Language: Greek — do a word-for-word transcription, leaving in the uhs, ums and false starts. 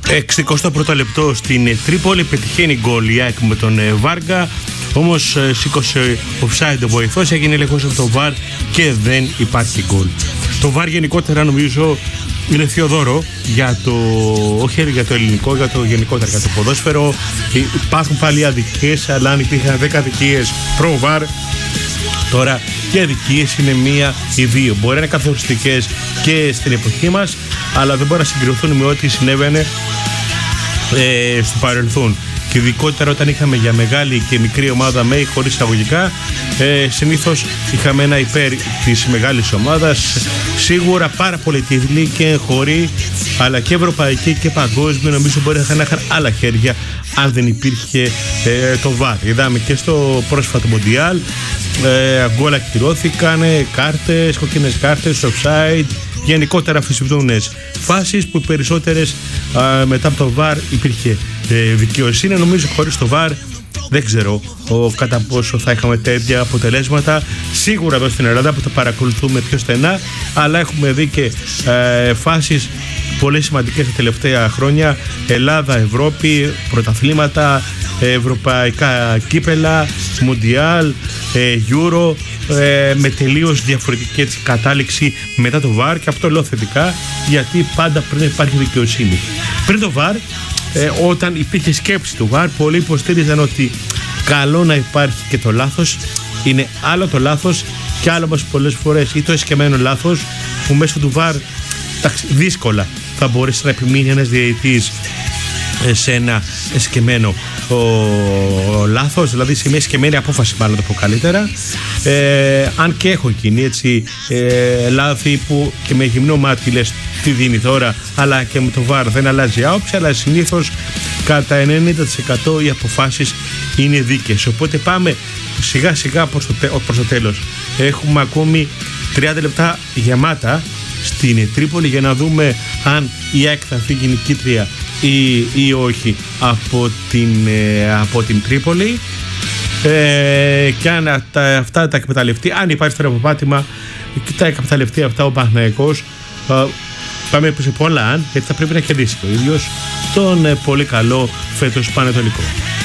εξηκοστό πρώτο λεπτό στην Τρίπολη, πετυχαίνει γκολ η ΑΕΚ με τον Βάργα, όμως σήκωσε offside ο βοηθός, έγινε έλεγχος από το βαρ και δεν υπάρχει γκολ. Το βαρ γενικότερα νομίζω είναι θειοδόρο για το, όχι για το ελληνικό, για το γενικότερα, για το ποδόσφαιρο. Υπάρχουν πάλι αδικίες, αλλά αν υπήρχαν δέκα αδικίες προ βαρ, τώρα οι αδικίες είναι μία ή δύο. Μπορεί να είναι καθοριστικές και στην εποχή μας, αλλά δεν μπορεί να συγκριθούν με ό,τι συνέβαινε ε, στο παρελθόν. Και ειδικότερα όταν είχαμε για μεγάλη και μικρή ομάδα με ή χωρίς εισαγωγικά, ε, συνήθως είχαμε ένα υπέρ της μεγάλης ομάδας. Σίγουρα πάρα πολλοί τίτλοι και χωρί, αλλά και ευρωπαϊκοί και παγκόσμιοι, νομίζω μπορεί να είχαν άλλα χέρια αν δεν υπήρχε ε, το βαρ. Είδαμε και στο πρόσφατο Μοντιάλ, ε, γκολ ακυρώθηκαν, κάρτες, κόκκινες κάρτες, offside, γενικότερα αμφισβητούμενες φάσεις που οι περισσότερες ε, μετά από το βαρ υπήρχε ε, δικαιοσύνη. Νομίζω χωρίς το βαρ δεν ξέρω ο, κατά πόσο θα είχαμε τέτοια αποτελέσματα. Σίγουρα εδώ στην Ελλάδα που τα παρακολουθούμε πιο στενά, αλλά έχουμε δει και ε, φάσεις πολύ σημαντικές τα τελευταία χρόνια. Ελλάδα, Ευρώπη, πρωταθλήματα, ευρωπαϊκά κύπελα, Μουντιάλ, ε, Euro, ε, με τελείως διαφορετική έτσι, κατάληξη μετά το βαρ, και αυτό λέω θετικά, γιατί πάντα πρέπει να υπάρχει δικαιοσύνη. Πριν το βαρ, ε, όταν υπήρχε σκέψη του βαρ, πολλοί υποστήριζαν ότι καλό να υπάρχει και το λάθος. Είναι άλλο το λάθος και άλλο μας πολλές φορές ή το εσκεμμένο λάθος, που μέσω του βαρ ταξ, δύσκολα θα μπορέσει να επιμείνει ένας διαιτητής σε ένα εσκεμμένο ο, ο λάθος, δηλαδή σε μια εσκεμμένη απόφαση, μάλλον το πω καλύτερα. Ε, αν και έχω γίνει έτσι ε, λάθη που και με γυμνό μάτι λες τι δίνει τώρα, αλλά και με το βαρ δεν αλλάζει άποψη, αλλά συνήθως κατά ενενήντα τοις εκατό οι αποφάσεις είναι δίκαιες. Οπότε πάμε σιγά σιγά προς το, προς το τέλος. Έχουμε ακόμη τριάντα λεπτά γεμάτα στην Τρίπολη για να δούμε αν η ΑΕΚ θα φύγει νικήτρια ή, ή όχι από την, ε, από την Τρίπολη, ε, και αν τα, αυτά τα εκμεταλλευτεί, αν υπάρχει τώρα αποπάτημα και τα εκμεταλλευτεί αυτά ο Παναθηναϊκός, ε, πάμε σε πολλά αν, γιατί θα πρέπει να κερδίσει ο ίδιος τον ε, πολύ καλό φέτος Πανετολικό.